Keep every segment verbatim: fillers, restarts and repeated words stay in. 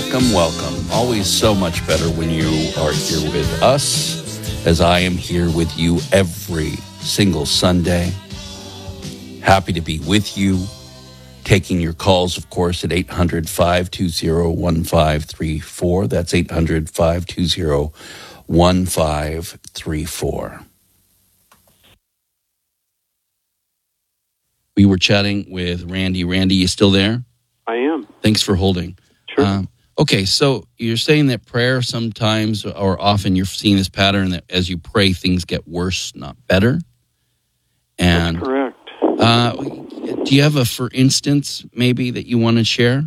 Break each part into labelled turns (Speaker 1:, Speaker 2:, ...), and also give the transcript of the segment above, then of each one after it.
Speaker 1: welcome, welcome. Always so much better when you are here with us, as I am here with you every single Sunday. Happy to be with you. Taking your calls, of course, at eight hundred, five two zero, one five three four. That's eight hundred, five two zero, one five three four. We were chatting with Randy. Randy, you still there?
Speaker 2: I am.
Speaker 1: Thanks for holding.
Speaker 2: Sure.
Speaker 1: Um, okay, so you're saying that prayer sometimes or often you're seeing this pattern that as you pray, things get worse, not better. And
Speaker 2: That's correct.
Speaker 1: Uh, do you have a, for instance, maybe that you want to share?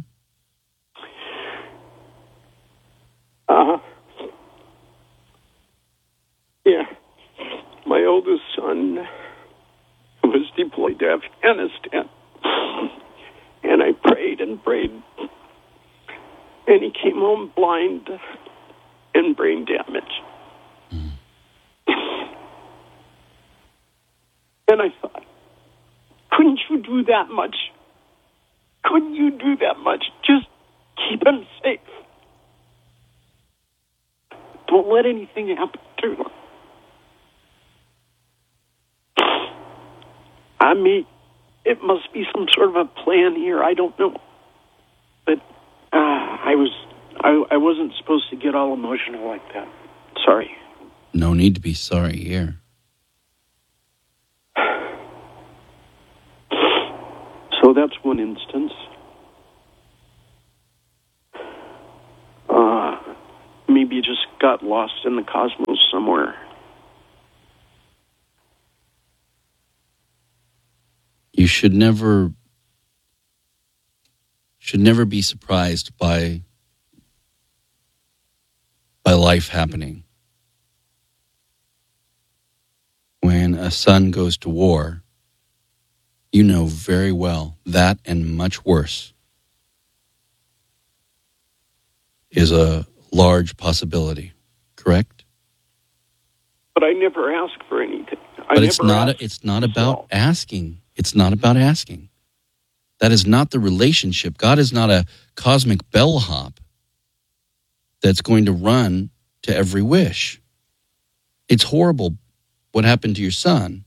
Speaker 2: Uh-huh. Yeah. My oldest son was deployed to Afghanistan. And I prayed and prayed. And he came home blind and brain damage. Mm. And I thought, couldn't you do that much? Couldn't you do that much? Just keep him safe. Don't let anything happen to him. I mean, it must be some sort of a plan here. I don't know. But uh, I was, I, I wasn't supposed to get all emotional like that. Sorry.
Speaker 1: No need to be sorry here.
Speaker 2: So that's one instance. Uh, maybe you just got lost in the cosmos somewhere.
Speaker 1: You should never should never be surprised by by life happening. When a son goes to war, you know very well that and much worse is a large possibility, correct?
Speaker 2: But I never ask for anything. I
Speaker 1: but it's
Speaker 2: never
Speaker 1: not.
Speaker 2: ask
Speaker 1: It's not about asking. It's not about asking. That is not the relationship. God is not a cosmic bellhop that's going to run to every wish. It's horrible what happened to your son.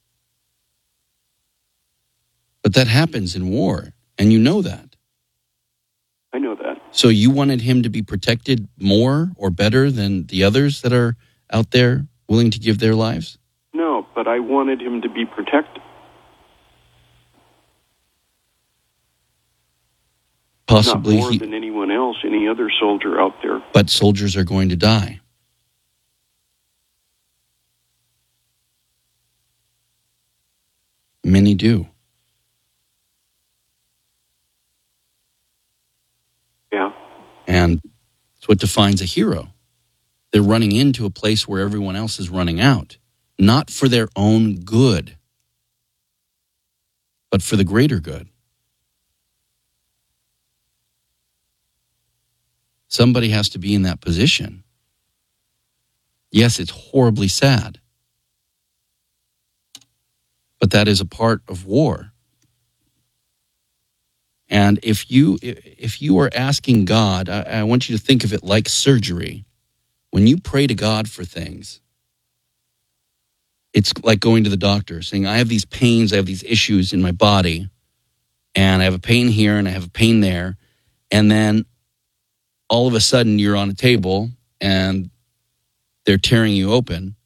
Speaker 1: But that happens in war, and you know that.
Speaker 2: I know that.
Speaker 1: So you wanted him to be protected more or better than the others that are out there willing to give their lives?
Speaker 2: No, but I wanted him to be protected.
Speaker 1: Possibly.
Speaker 2: Not more
Speaker 1: he,
Speaker 2: than anyone else, any other soldier out there.
Speaker 1: But soldiers are going to die. Many do.
Speaker 2: Yeah.
Speaker 1: And it's what defines a hero. They're running into a place where everyone else is running out, not for their own good, but for the greater good. Somebody has to be in that position. Yes, it's horribly sad, but that is a part of war. And if you if you are asking God, I, I want you to think of it like surgery. When you pray to God for things, it's like going to the doctor, saying, I have these pains, I have these issues in my body, and I have a pain here and I have a pain there. And then all of a sudden you're on a table and they're tearing you open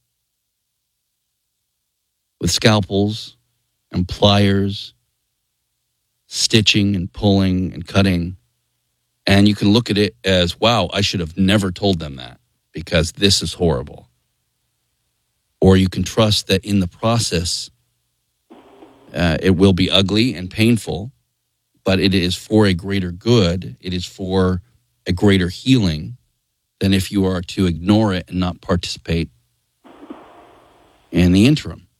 Speaker 1: with scalpels and pliers, stitching and pulling and cutting. And you can look at it as, wow, I should have never told them that because this is horrible. Or you can trust that in the process, uh, it will be ugly and painful, but it is for a greater good. It is for a greater healing than if you are to ignore it and not participate in the interim.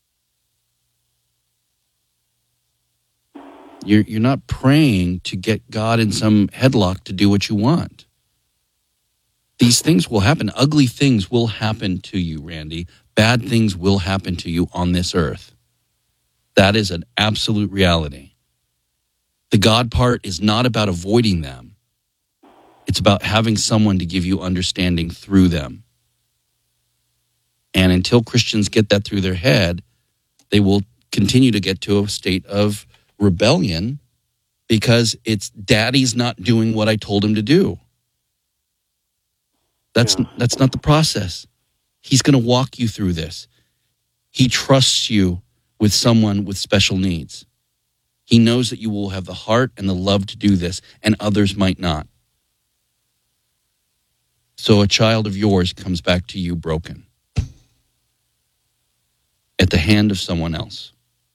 Speaker 1: You're, you're not praying to get God in some headlock to do what you want. These things will happen. Ugly things will happen to you, Randy. Bad things will happen to you on this earth. That is an absolute reality. The God part is not about avoiding them. It's about having someone to give you understanding through them. And until Christians get that through their head, they will continue to get to a state of rebellion because it's daddy's not doing what I told him to do. That's
Speaker 2: Yeah.
Speaker 1: that's not the process. He's going to walk you through this. He trusts you with someone with special needs. He knows that you will have the heart and the love to do this, and others might not. So a child of yours comes back to you broken at the hand of someone else.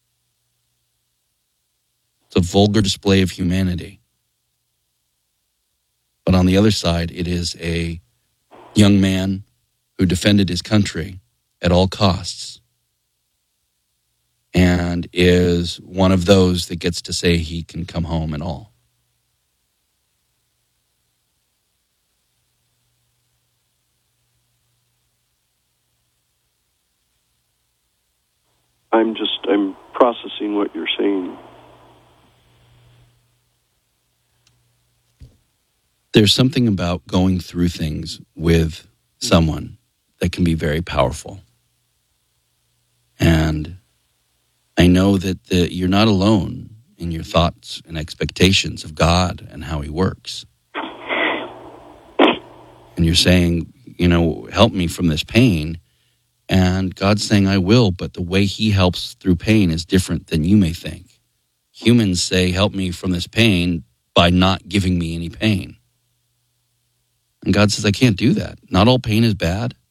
Speaker 1: It's a vulgar display of humanity. But on the other side, it is a young man who defended his country at all costs and is one of those that gets to say he can come home and all.
Speaker 2: I'm just, I'm processing what you're saying.
Speaker 1: There's something about going through things with someone that can be very powerful. And I know that the, you're not alone in your thoughts and expectations of God and how he works. And you're saying, you know, help me from this pain. And God's saying, I will, but the way he helps through pain is different than you may think. Humans say, help me from this pain by not giving me any pain. And God says, I can't do that. Not all pain is bad.